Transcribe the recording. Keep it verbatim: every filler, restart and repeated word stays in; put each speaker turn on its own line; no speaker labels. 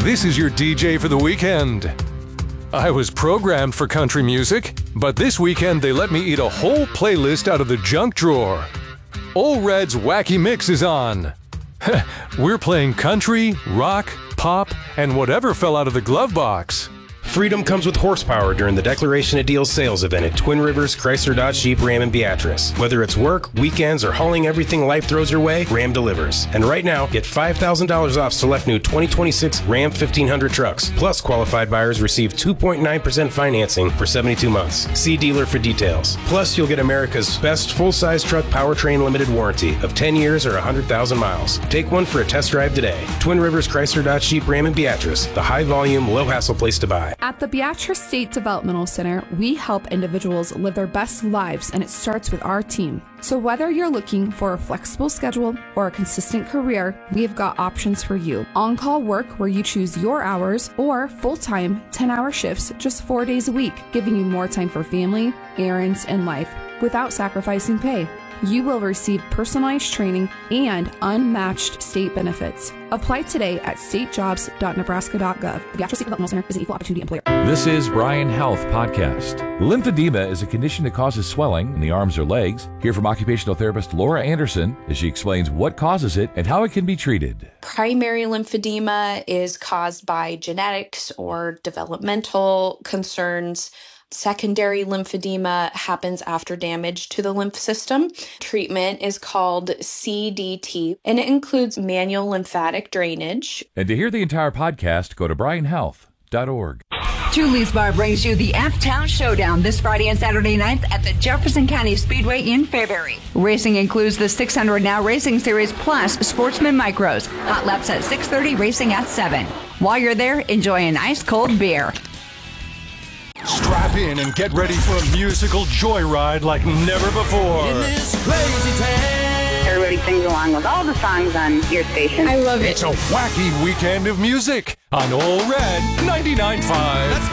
This is your D J for the weekend. I was programmed for country music, but this weekend they let me eat a whole playlist out of the junk drawer. Ole Red's Wacky Mix is on. We're playing country, rock, pop, and whatever fell out of the glove box.
Freedom comes with horsepower during the Declaration of Deals sales event at Twin Rivers Chrysler Dodge Jeep Ram in Beatrice. Whether it's work, weekends, or hauling everything life throws your way, Ram delivers. And right now, get five thousand dollars off select new twenty twenty-six Ram fifteen hundred trucks. Plus, qualified buyers receive two point nine percent financing for seventy-two months. See dealer for details. Plus, you'll get America's best full-size truck powertrain limited warranty of ten years or one hundred thousand miles. Take one for a test drive today. Twin Rivers Chrysler Dodge Jeep Ram in Beatrice, the high-volume, low-hassle place to buy.
At the Beatrice State Developmental Center, we help individuals live their best lives, and it starts with our team. So whether you're looking for a flexible schedule or a consistent career, we've got options for you. On-call work where you choose your hours, or full-time ten-hour shifts just four days a week, giving you more time for family, errands, and life without sacrificing pay. You will receive personalized training and unmatched state benefits. Apply today at state jobs dot nebraska dot gov. The Beatrice State Developmental Center is an equal opportunity employer.
This is Brian Health Podcast. Lymphedema is a condition that causes swelling in the arms or legs. Hear from occupational therapist Laura Anderson as she explains what causes it and how it can be treated.
Primary lymphedema is caused by genetics or developmental concerns. Secondary lymphedema happens after damage to the lymph system. Treatment is called C D T, and it includes manual lymphatic drainage.
And to hear the entire podcast, go to brian health dot org.
Julie's Bar brings you the F-Town Showdown this Friday and Saturday nights at the Jefferson County Speedway in Fairbury. Racing includes the six hundred Now Racing Series plus Sportsman Micros. Hot laps at six thirty, racing at seven. While you're there, enjoy an ice-cold beer.
Strap in and get ready for a musical joyride like never before.
In this crazy town.
Everybody sings along with all the songs on your station.
I love it.
It's a wacky weekend of music on Ole Red ninety-nine point five.